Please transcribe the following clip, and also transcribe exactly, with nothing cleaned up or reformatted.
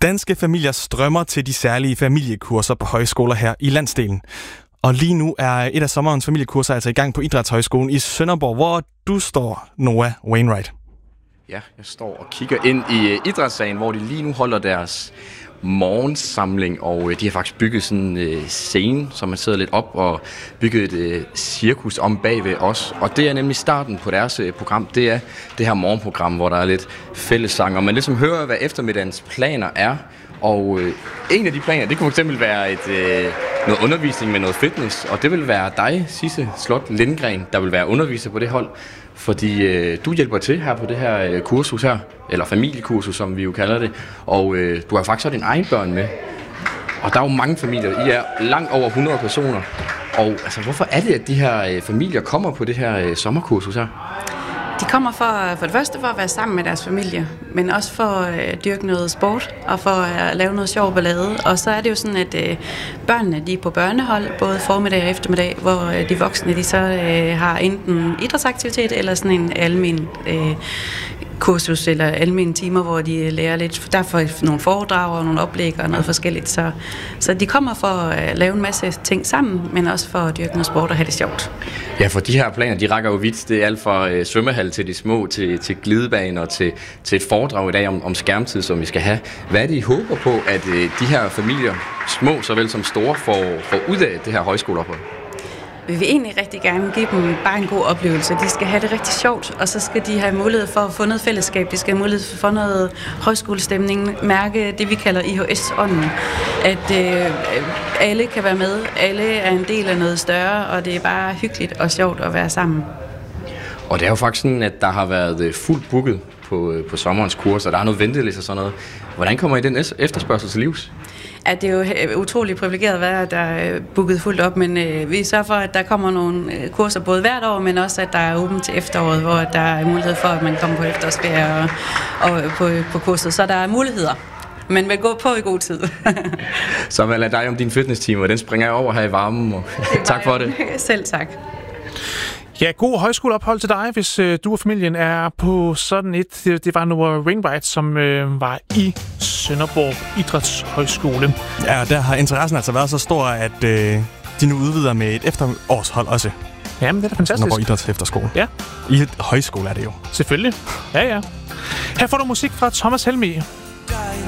Danske familier strømmer til de særlige familiekurser på højskoler her i landsdelen. Og lige nu er et af sommerens familiekurser altså i gang på Idrætshøjskolen i Sønderborg, hvor du står, Noah Wainwright. Ja, jeg står og kigger ind i idrætssagen, hvor de lige nu holder deres morgensamling, og de har faktisk bygget sådan en øh, scene, som man sidder lidt op og bygget et øh, cirkus om bagved os. Og det er nemlig starten på deres øh, program. Det er det her morgenprogram, hvor der er lidt fællessang, og man ligesom hører, hvad eftermiddagens planer er. Og øh, en af de planer, det kunne fx være et, øh, noget undervisning med noget fitness, og det vil være dig, Sisse Slot Lindgren, der vil være underviser på det hold. Fordi øh, du hjælper til her på det her øh, kursus her, eller familiekursus, som vi jo kalder det, og øh, du har faktisk også dine egne børn med. Og der er jo mange familier, I er langt over hundrede personer. Og altså, hvorfor er det, at de her øh, familier kommer på det her øh, sommerkursus her? De kommer for, for det første for at være sammen med deres familie, men også for at øh, dyrke noget sport og for at lave noget sjov ballade. Og så er det jo sådan, at øh, børnene de er på børnehold, både formiddag og eftermiddag, hvor øh, de voksne de så øh, har enten idrætsaktivitet eller sådan en almen øh, kursus eller almene timer, hvor de lærer lidt. Der er nogle foredrag og nogle oplæg og noget forskelligt. Så, så de kommer for at lave en masse ting sammen, men også for at dyrke noget sport og have det sjovt. Ja, for de her planer, de rækker jo vidt. Det er alt fra øh, svømmehal til de små, til, til glidebaner og til, til et foredrag i dag om, om skærmtid, som vi skal have. Hvad er det, I håber på, at øh, de her familier, små såvel som store, får, får ud af det her højskoleophold? Vi vil egentlig rigtig gerne give dem bare en god oplevelse. De skal have det rigtig sjovt, og så skal de have mulighed for at få noget fællesskab. De skal have mulighed for at få noget højskolestemning, mærke det, vi kalder I H S-ånden. At øh, alle kan være med, alle er en del af noget større, og det er bare hyggeligt og sjovt at være sammen. Og det er jo faktisk sådan, at der har været fuldt booket på, på sommerens kurs, og der er noget venteliste og sådan noget. Hvordan kommer I den efterspørgsel til livs? At det er jo utroligt privilegeret at være, at der er booket fuldt op, men øh, vi sørger for, at der kommer nogle kurser både hvert år, men også, at der er åbent til efteråret, hvor der er mulighed for, at man kommer på efterårsferie og, og på, på kurset. Så der er muligheder, men vil gå på i god tid. Så hvad lader dig om din fitness-timer? Den springer jeg over her i varmen, og tak for det. Selv tak. Ja, god højskoleophold til dig, hvis øh, du og familien er på sådan et. Det, det var Noah Wainwright, som øh, var i Sønderborg Idrætshøjskole. Ja, og der har interessen altså været så stor, at øh, de nu udvider med et efterårshold også. Jamen, det er da fantastisk. Sønderborg Idrætsefterskole. Ja. I højskole er det jo. Selvfølgelig. Ja, ja. Her får du musik fra Thomas Helmig.